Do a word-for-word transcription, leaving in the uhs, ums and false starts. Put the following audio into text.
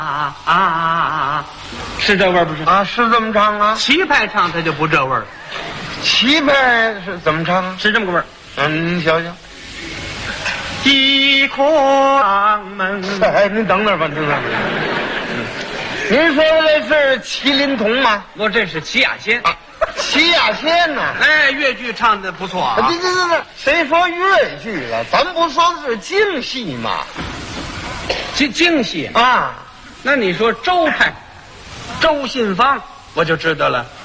啊啊啊！是这味儿不是？ 啊，是这么唱啊？ 齐派唱它就不这味儿， 齐派是怎么唱啊？ 是这么个味儿。 嗯，你瞧瞧。 一筐门。 哎，您等等吧，听等。您说的这是麒麟童吗？ 我这是齐雅仙。 啊，齐雅仙呢？ 哎，越剧唱的不错啊。 对对对对，谁说越剧了？咱不说的是京戏吗？ 京京戏啊， 那你说周派，周信芳，我就知道了。